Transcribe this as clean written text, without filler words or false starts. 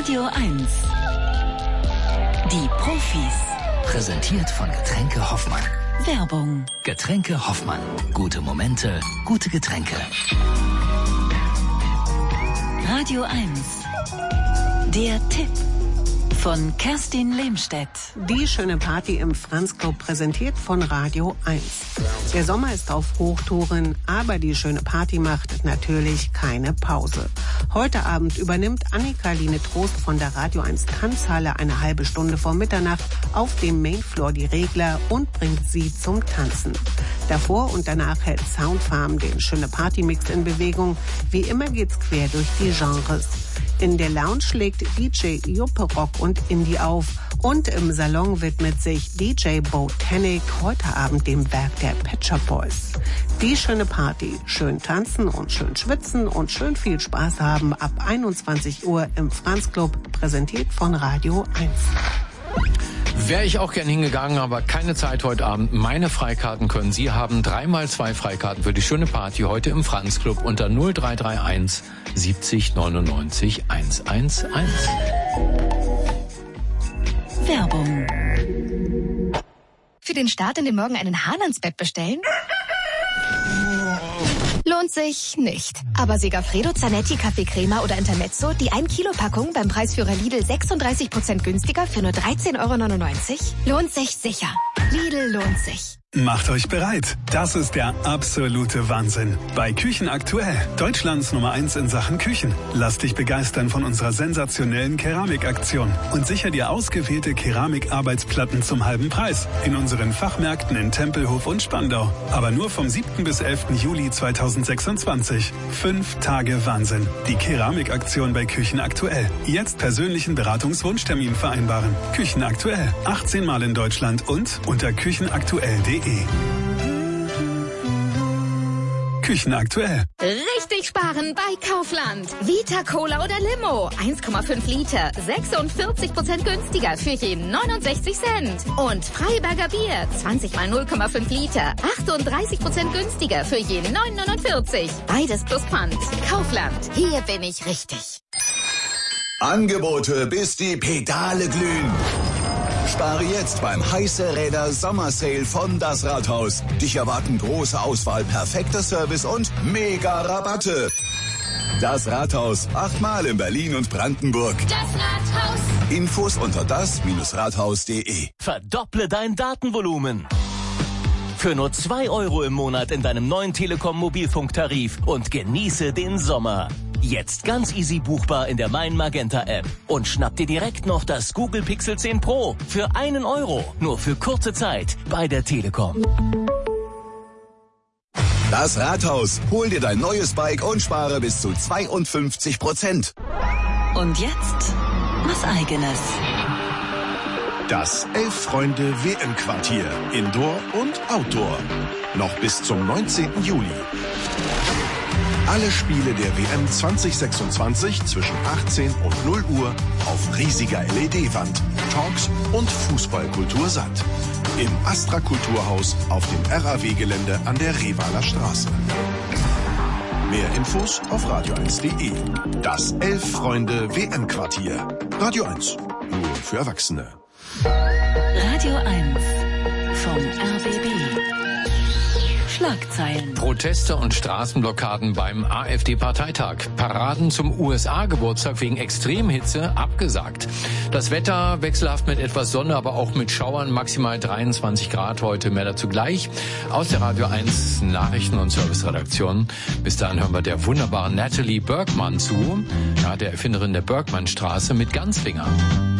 Radio 1. Die Profis. Präsentiert von Getränke Hoffmann. Werbung. Getränke Hoffmann. Gute Momente, gute Getränke. Radio 1. Der Tipp von Kerstin Lehmstedt. Die schöne Party im Franz Club, präsentiert von Radio 1. Der Sommer ist auf Hochtouren, aber die schöne Party macht natürlich keine Pause. Heute Abend übernimmt Annika-Line Trost von der Radio 1 Tanzhalle eine halbe Stunde vor Mitternacht auf dem Mainfloor die Regler und bringt sie zum Tanzen. Davor und danach hält Soundfarm den schöne Party-Mix in Bewegung. Wie immer geht's quer durch die Genres. In der Lounge legt DJ Juppe Rock und Indie auf und im Salon widmet sich DJ Botanic heute Abend dem Werk der Pet Shop Boys. Die schöne Party, schön tanzen und schön schwitzen und schön viel Spaß haben ab 21 Uhr im Franz Club, präsentiert von Radio 1. Wäre ich auch gern hingegangen, aber keine Zeit heute Abend. Meine Freikarten können Sie haben. 3x2 Freikarten für die schöne Party heute im Franz Club unter 0331 70 99 111. Werbung. Für den Start in den Morgen einen Hahn ans Bett bestellen? Lohnt sich nicht. Aber Segafredo, Zanetti, Kaffeecrema oder Intermezzo, die 1-Kilo-Packung beim Preisführer Lidl 36% günstiger für nur 13,99 €? Lohnt sich sicher. Lidl lohnt sich. Macht euch bereit. Das ist der absolute Wahnsinn. Bei Küchen aktuell, Deutschlands Nummer 1 in Sachen Küchen. Lass dich begeistern von unserer sensationellen Keramikaktion und sicher dir ausgewählte Keramikarbeitsplatten zum halben Preis in unseren Fachmärkten in Tempelhof und Spandau. Aber nur vom 7. bis 11. Juli 2026. 5 Tage Wahnsinn. Die Keramikaktion bei Küchen aktuell. Jetzt persönlichen Beratungswunschtermin vereinbaren. Küchen aktuell. 18 Mal in Deutschland und unter küchenaktuell.de. Küchen aktuell. Richtig sparen bei Kaufland. Vita Cola oder Limo. 1,5 Liter. 46% günstiger für jeden 69 Cent. Und Freiberger Bier. 20 mal 0,5 Liter. 38% günstiger für jeden 9,49. Beides plus Pfand. Kaufland. Hier bin ich richtig. Angebote, bis die Pedale glühen. Spare jetzt beim Heiße Räder Sommersale von Das Rathaus. Dich erwarten große Auswahl, perfekter Service und mega Rabatte. Das Rathaus, 8-mal in Berlin und Brandenburg. Das Rathaus. Infos unter das-rathaus.de. Verdopple dein Datenvolumen. Für nur 2 € im Monat in deinem neuen Telekom Mobilfunktarif und genieße den Sommer. Jetzt ganz easy buchbar in der Mein Magenta App. Und schnapp dir direkt noch das Google Pixel 10 Pro für 1 €. Nur für kurze Zeit bei der Telekom. Das Rathaus. Hol dir dein neues Bike und spare bis zu 52%. Und jetzt was Eigenes. Das 11-Freunde-WM-Quartier. Indoor und Outdoor. Noch bis zum 19. Juli. Alle Spiele der WM 2026 zwischen 18 und 0 Uhr auf riesiger LED-Wand, Talks und Fußballkultur satt. Im Astra Kulturhaus auf dem RAW-Gelände an der Revaler Straße. Mehr Infos auf radio1.de. Das 11-Freunde-WM-Quartier. Radio 1. Nur für Erwachsene. Radio 1 vom RBB. Schlagzeilen. Proteste und Straßenblockaden beim AfD-Parteitag. Paraden zum USA-Geburtstag wegen Extremhitze abgesagt. Das Wetter wechselhaft mit etwas Sonne, aber auch mit Schauern. Maximal 23 Grad heute. Mehr dazu gleich aus der Radio 1 Nachrichten- und Serviceredaktion. Bis dahin hören wir der wunderbaren Natalie Bergman zu. Ja, der Erfinderin der Bergmannstraße mit Ganzfinger.